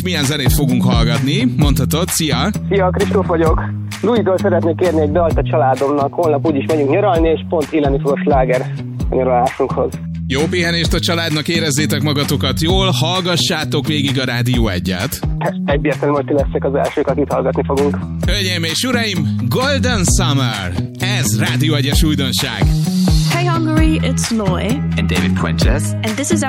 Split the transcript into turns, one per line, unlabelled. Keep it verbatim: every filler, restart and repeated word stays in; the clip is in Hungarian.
Milyen zenét fogunk hallgatni? Mondhatod, szia!
Szia, Kristóf vagyok. Louis-tól szeretnék kérni egy dalt a családomnak. Holnap úgyis megyünk nyaralni, és pont illeni fog a sláger a nyaralásunkhoz.
Jó pihenést a családnak, érezzétek magatokat jól, hallgassátok végig a Rádió egyet.
Egyértelmű, hogy ti leszek az elsők, akit hallgatni fogunk.
Hölgyeim és uraim, Golden Summer! Ez Rádió egyes újdonság.
Hey Hungary, it's Loy
and David Quinches,
and this is our